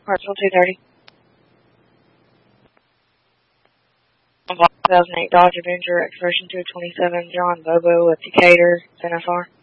Hartsville 230. 2008 Dodge Avenger, expression 227, John Bobo with Decatur, NFR.